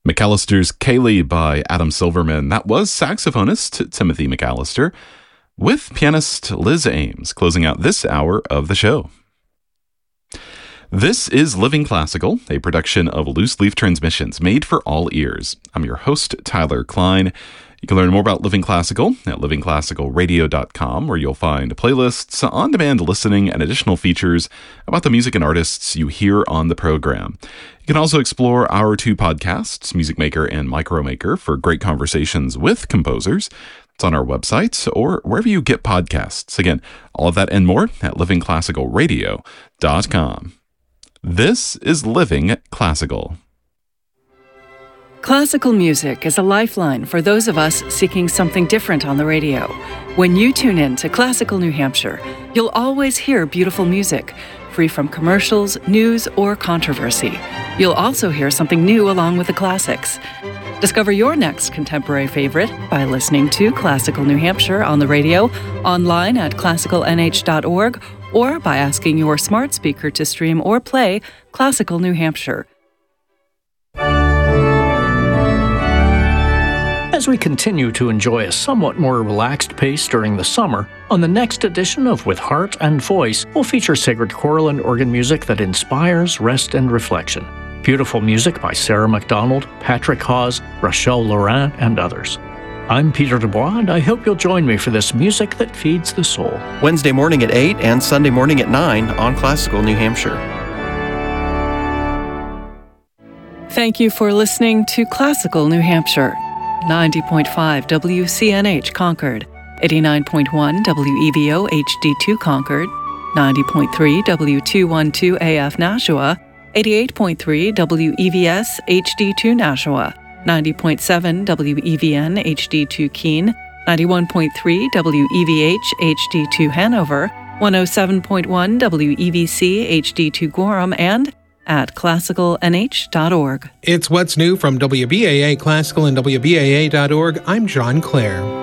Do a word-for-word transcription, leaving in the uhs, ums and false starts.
McAllister's Kaylee by Adam Silverman. That was saxophonist Timothy McAllister with pianist Liz Ames, closing out this hour of the show. This is Living Classical, a production of Loose Leaf Transmissions, made for all ears. I'm your host, Tyler Klein. You can learn more about Living Classical at living classical radio dot com, where you'll find playlists, on-demand listening, and additional features about the music and artists you hear on the program. You can also explore our two podcasts, Music Maker and Micromaker, for great conversations with composers. It's on our website or wherever you get podcasts. Again, all of that and more at living classical radio dot com. This is Living Classical. Classical music is a lifeline for those of us seeking something different on the radio. When you tune in to Classical New Hampshire, you'll always hear beautiful music, free from commercials, news, or controversy. You'll also hear something new along with the classics. Discover your next contemporary favorite by listening to Classical New Hampshire on the radio, online at classical n h dot org, or by asking your smart speaker to stream or play Classical New Hampshire. As we continue to enjoy a somewhat more relaxed pace during the summer, on the next edition of With Heart and Voice, we'll feature sacred choral and organ music that inspires rest and reflection. Beautiful music by Sarah MacDonald, Patrick Hawes, Rachel Laurin, and others. I'm Peter Dubois, and I hope you'll join me for this music that feeds the soul. Wednesday morning at eight and Sunday morning at nine on Classical New Hampshire. Thank you for listening to Classical New Hampshire. ninety point five W C N H Concord, eighty-nine point one W E V O H D two Concord, ninety point three W two twelve A F Nashua, eighty-eight point three W E V S H D two Nashua, ninety point seven W E V N H D two Keene, ninety-one point three W E V H H D two Hanover, one oh seven point one W E V C H D two Gorham, and at classical n h dot org. It's What's New from W B A A Classical and W B A A dot org. I'm John Clare.